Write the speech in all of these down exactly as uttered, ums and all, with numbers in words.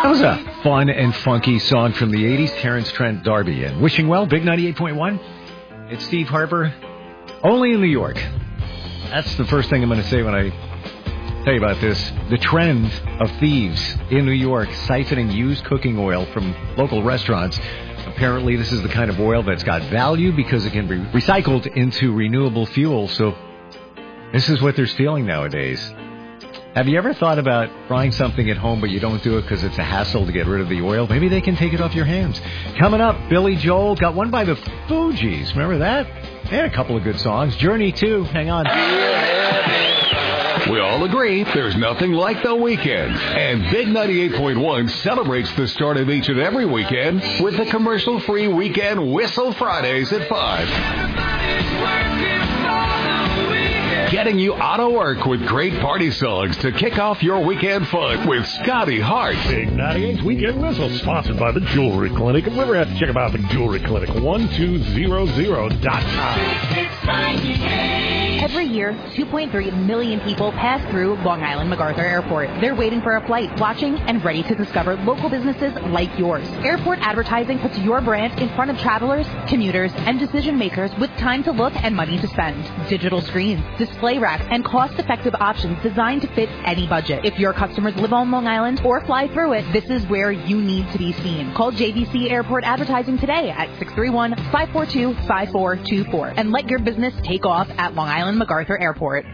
That was a fun and funky song from the eighties, Terrence Trent D'Arby. And wishing well, Big ninety-eight point one. It's Steve Harper, only in New York. That's the first thing I'm going to say when I tell you about this. The trend of thieves in New York siphoning used cooking oil from local restaurants. Apparently, this is the kind of oil that's got value because it can be recycled into renewable fuel. So this is what they're stealing nowadays. Have you ever thought about frying something at home, but you don't do it because it's a hassle to get rid of the oil? Maybe they can take it off your hands. Coming up, Billy Joel got one by the Fugees. Remember that? They had a couple of good songs. Journey, too. Hang on. We all agree there's nothing like the weekend. And Big ninety-eight point one celebrates the start of each and every weekend with the commercial-free Weekend Whistle Fridays at five. Getting you out of work with great party songs to kick off your weekend fun with Scotty Hart. Big ninety-eight's Weekend Whistle, sponsored by the Jewelry Clinic. If you ever have to check them out, the Jewelry Clinic, twelve hundred dot com. Every year, two point three million people pass through Long Island MacArthur Airport. They're waiting for a flight, watching, and ready to discover local businesses like yours. Airport advertising puts your brand in front of travelers, commuters, and decision makers with time to look and money to spend. Digital screens, display racks, and cost-effective options designed to fit any budget. If your customers live on Long Island or fly through it, this is where you need to be seen. Call J V C Airport Advertising today at six three one, five four two, five four two four and let your business take off at Long Island MacArthur Airport.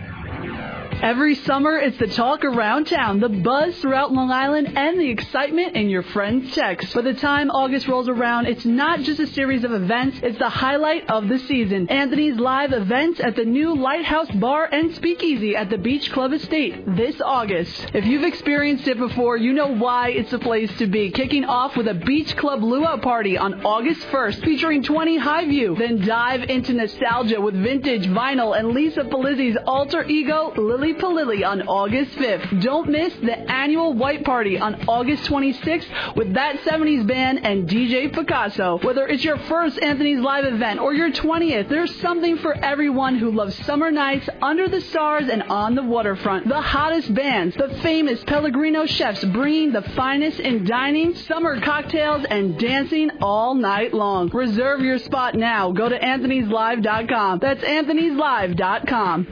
Every summer, it's the talk around town, the buzz throughout Long Island, and the excitement in your friends' texts. By the time August rolls around, it's not just a series of events, it's the highlight of the season. Anthony's live events at the new Lighthouse Bar and Speakeasy at the Beach Club Estate this August. If you've experienced it before, you know why it's the place to be. Kicking off with a Beach Club Luau Party on August first, featuring twenty Highview. Then dive into nostalgia with vintage vinyl and Lisa Palizzi's alter ego, Lily Palilli, on August fifth. Don't miss the annual White Party on August twenty-sixth with That seventies Band and D J Picasso. Whether it's your first Anthony's Live event or your twentieth, there's something for everyone who loves summer nights under the stars and on the waterfront. The hottest bands, the famous Pellegrino chefs bringing the finest in dining, summer cocktails, and dancing all night long. Reserve your spot now. Go to anthonys live dot com. That's anthonys live dot com.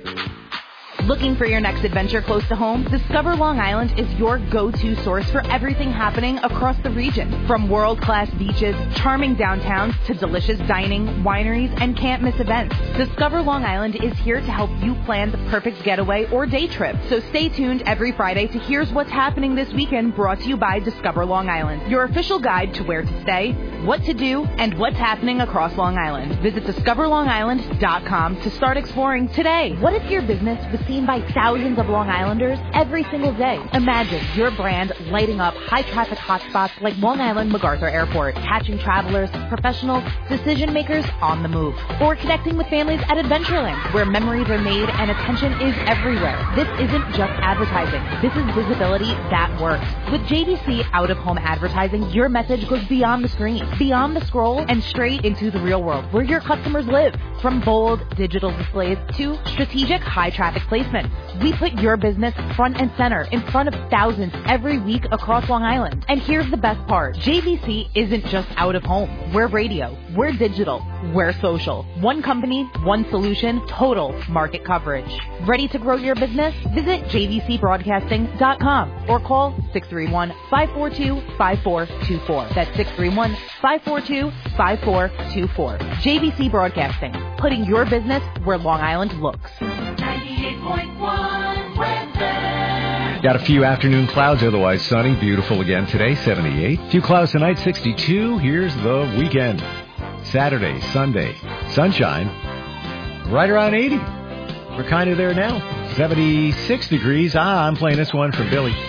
Looking for your next adventure close to home? Discover Long Island is your go-to source for everything happening across the region. From world-class beaches, charming downtowns, to delicious dining, wineries, and can't-miss events. Discover Long Island is here to help you plan the perfect getaway or day trip. So stay tuned every Friday to Here's What's Happening This Weekend, brought to you by Discover Long Island, your official guide to where to stay, what to do, and what's happening across Long Island. Visit discover long island dot com to start exploring today. What if your business was seen by thousands of Long Islanders every single day? Imagine your brand lighting up high-traffic hotspots like Long Island MacArthur Airport, catching travelers, professionals, decision makers on the move. Or connecting with families at Adventureland, where memories are made and attention is everywhere. This isn't just advertising. This is visibility that works. With J V C out-of-home advertising, your message goes beyond the screen, beyond the scroll, and straight into the real world, where your customers live. From bold digital displays to strategic high-traffic placement, we put your business front and center in front of thousands every week across Long Island. And here's the best part. J V C isn't just out of home. We're radio. We're digital. We're social. One company, one solution, total market coverage. Ready to grow your business? Visit j v c broadcasting dot com or call six three one, five four two, five four two four. That's six three one, five four two, five four two four. J V C Broadcasting, putting your business where Long Island looks. ninety-eight point one weather. Got a few afternoon clouds, otherwise sunny. Beautiful again today, seventy-eight. Few clouds tonight, sixty-two. Here's the weekend. Saturday, Sunday, sunshine, right around eighty. We're kind of there now. seventy-six degrees. Ah, I'm playing this one for Billy.